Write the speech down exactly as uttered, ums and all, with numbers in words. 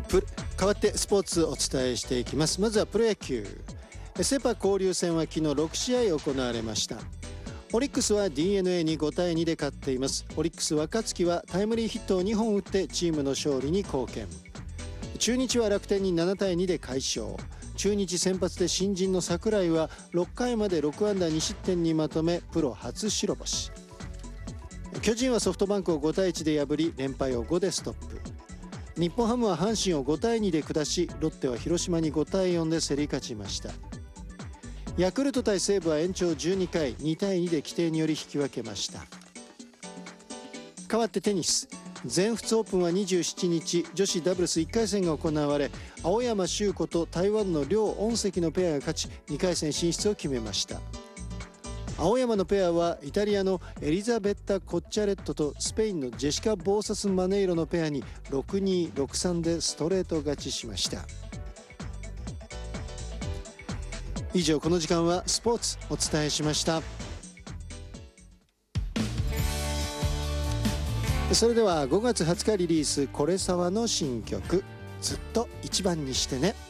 プ変わってスポーツお伝えしていきます。まずはプロ野球。セパ交流戦は昨日ろくしあい行われました。オリックスは ディーエヌエー にごたいにで勝っています。オリックス若月はタイムリーヒットをにほん打ってチームの勝利に貢献。中日は楽天にななたいにで快勝。中日先発で新人の櫻井はろっかいまでろくあんだにしってんにまとめプロ初白星。巨人はソフトバンクをごたいいちで破り連敗をごでストップ。日本ハムは阪神をごたいにで下し、ロッテは広島にごたいよんで競り勝ちました。ヤクルト対西武は延長じゅうにかいにたいにで規定により引き分けました。変わってテニス。全仏オープンはにじゅうしちにち女子ダブルスいっかいせんが行われ、青山修子と台湾の梁恩石のペアが勝ちにかいせん進出を決めました。青山のペアはイタリアのエリザベッタ・コッチャレットとスペインのジェシカ・ボーサス・マネイロのペアにろくたいに、ろくたいさんでストレート勝ちしました。以上、この時間はスポーツお伝えしました。それではごがつはつかリリース、これさわの新曲「ずっと一番にしてね」。